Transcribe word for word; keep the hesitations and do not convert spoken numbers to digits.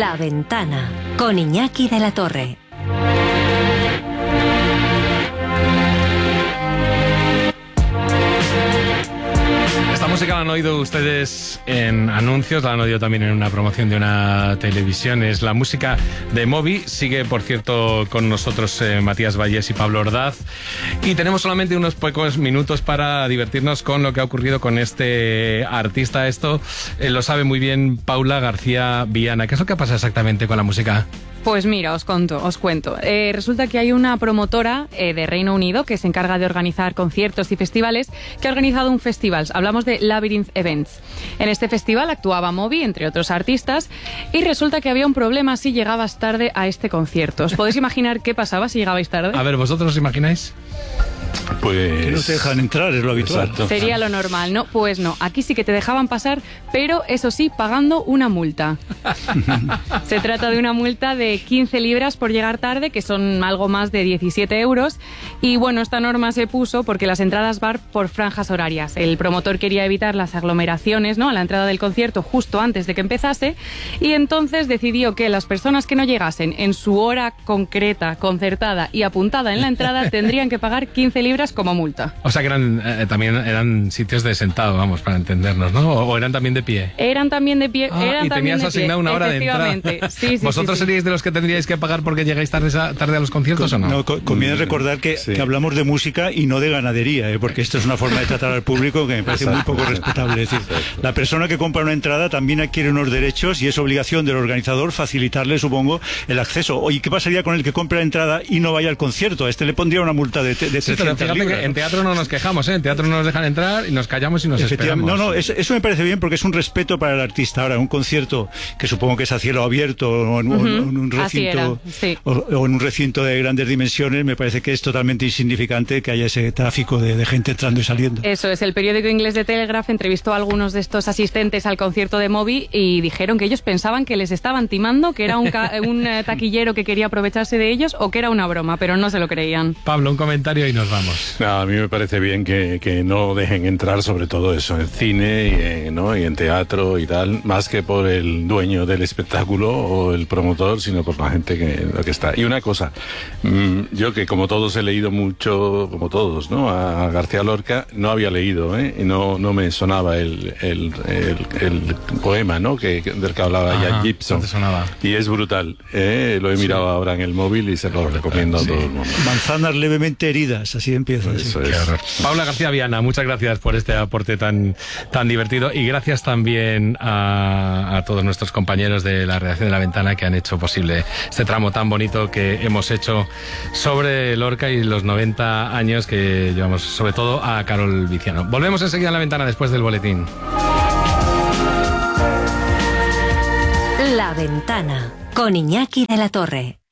La Ventana, con Iñaki de la Torre. Esta música la han oído ustedes en anuncios, la han oído también en una promoción de una televisión. Es la música de Moby. Sigue, por cierto, con nosotros eh, Matías Vallés y Pablo Ordaz. Y tenemos solamente unos pocos minutos para divertirnos con lo que ha ocurrido con este artista. Esto eh, lo sabe muy bien Paula García Viana. ¿Qué es lo que pasa exactamente con la música? Pues mira, os conto, os cuento. Eh, resulta que hay una promotora eh, de Reino Unido que se encarga de organizar conciertos y festivales, que ha organizado un festival. Hablamos de Labyrinth Events. En este festival actuaba Moby, entre otros artistas, y resulta que había un problema si llegabas tarde a este concierto. ¿Os podéis imaginar qué pasaba si llegabais tarde? A ver, ¿vosotros os imagináis? Pues... que no te dejan entrar, es lo habitual. Exacto. Sería lo normal, ¿no? Pues no, aquí sí que te dejaban pasar, pero eso sí, pagando una multa. Se trata de una multa de quince libras por llegar tarde, que son algo más de diecisiete euros. Y bueno, esta norma se puso porque las entradas van por franjas horarias. El promotor quería evitar las aglomeraciones, ¿no?, a la entrada del concierto justo antes de que empezase, y entonces decidió que las personas que no llegasen en su hora concreta, concertada y apuntada en la entrada tendrían que pagar quince libras como multa. O sea que eran eh, también eran sitios de sentado, vamos, para entendernos, ¿no? O, o eran también de pie. Eran también de pie. Ah, eran y también tenías de asignado pie, una hora de entrada. Sí, sí, ¿Vosotros sí, sí. seríais de los que tendríais que pagar porque llegáis tarde, tarde a los conciertos Con, o no? no con, conviene recordar que, sí. que hablamos de música y no de ganadería, ¿eh? Porque esto es una forma de tratar al público que me parece muy poco respetable. Es decir, la persona que compra una entrada también adquiere unos derechos y es obligación del organizador facilitarle, supongo, el acceso. Oye, ¿qué pasaría con el que compra la entrada y no vaya al concierto? A este le pondría una multa de, de trescientas sí, pero libras, que ¿no? En teatro no nos quejamos, ¿eh? En teatro no nos dejan entrar y nos callamos y nos esperamos. No, no, eso, eso me parece bien porque es un respeto para el artista. Ahora, un concierto que supongo que es a cielo abierto o en, uh-huh. o en un recinto sí. o, o en un recinto de grandes dimensiones, me parece que es totalmente insignificante que haya ese tráfico de, de gente entrando y saliendo. Eso es, el periódico inglés The Telegraph entrevistó a algunos de estos asistentes al concierto de Moby y dijeron que ellos pensaban que les estaban timando, que era un, ca un taquillero que quería aprovecharse de ellos o que era una broma, pero no se lo creían. Pablo, un comentario y nos vamos. No, a mí me parece bien que, que no dejen entrar, sobre todo eso, en cine y, eh, ¿no? y en teatro y tal, más que por el dueño del espectáculo o el promotor, sino por la gente que, lo que está. Y una cosa, mmm, yo que como todos he leído mucho, como todos, ¿no?, a García Lorca, no había leído, ¿eh? Y no, no me sonaba el, el, el, el poema, ¿no?, que, del que hablaba Jack Gibson. No te sonaba. Y es brutal, ¿eh? Lo he mirado sí. ahora en el móvil y se lo recomiendo sí. a todo el mundo. Manzanas levemente heridas, así empieza. Eso sí. es. Paula García Viana, muchas gracias por este aporte tan, tan divertido y gracias también a, a todos nuestros compañeros de la redacción de La Ventana que han hecho posible este tramo tan bonito que hemos hecho sobre Lorca y los noventa años que llevamos, sobre todo a Carol Viciano. Volvemos enseguida a La Ventana después del boletín. La Ventana con Iñaki de la Torre.